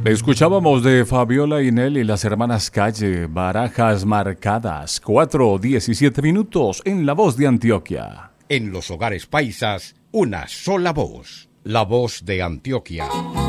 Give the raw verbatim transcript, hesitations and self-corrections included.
Escuchábamos de Fabiola Inel y las hermanas Calle, Barajas Marcadas, cuatro diecisiete minutos en La Voz de Antioquia. En los hogares paisas, una sola voz, la voz de Antioquia.